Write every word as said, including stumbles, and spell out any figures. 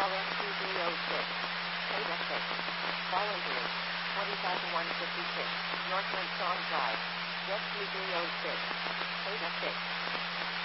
R X two three oh six. Data six. Volunteers. forty-five to one fifty-six. Northland Song Drive. Jet two three oh six. Data six.